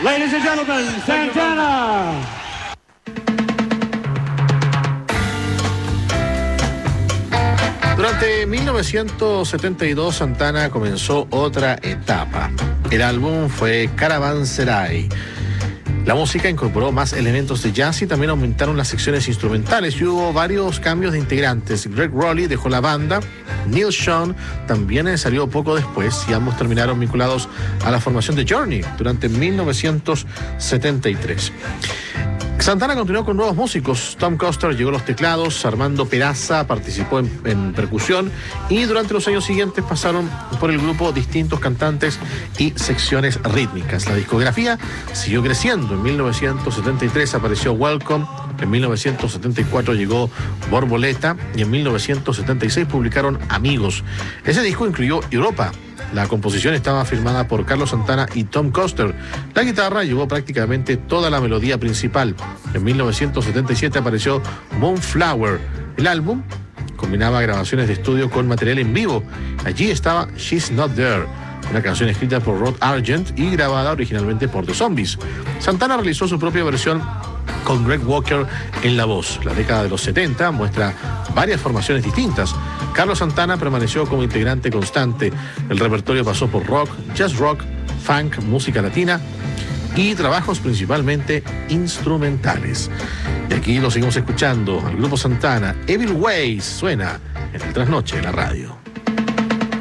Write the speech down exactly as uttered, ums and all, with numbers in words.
Ladies and gentlemen, Santana. Durante mil novecientos setenta y dos, Santana comenzó otra etapa. El álbum fue Caravanserai. La música incorporó más elementos de jazz y también aumentaron las secciones instrumentales y hubo varios cambios de integrantes. Greg Rowley dejó la banda, Neil Schon también salió poco después y ambos terminaron vinculados a la formación de Journey durante mil novecientos setenta y tres. Santana continuó con nuevos músicos. Tom Coster llegó a los teclados, Armando Peraza participó en, en percusión y durante los años siguientes pasaron por el grupo distintos cantantes y secciones rítmicas. La discografía siguió creciendo. En mil novecientos setenta y tres apareció Welcome, en mil novecientos setenta y cuatro llegó Borboleta y en mil novecientos setenta y seis publicaron Amigos. Ese disco incluyó Europa. La composición estaba firmada por Carlos Santana y Tom Coster. La guitarra llevó prácticamente toda la melodía principal. En mil novecientos setenta y siete apareció Moonflower. El álbum combinaba grabaciones de estudio con material en vivo. Allí estaba She's Not There, una canción escrita por Rod Argent y grabada originalmente por The Zombies. Santana realizó su propia versión con Greg Walker en la voz. La década de los setenta muestra varias formaciones distintas. Carlos Santana permaneció como integrante constante. El repertorio pasó por rock, jazz rock, funk, música latina y trabajos principalmente instrumentales. Y aquí lo seguimos escuchando. El grupo Santana, Evil Ways, suena en el Trasnoche de la radio.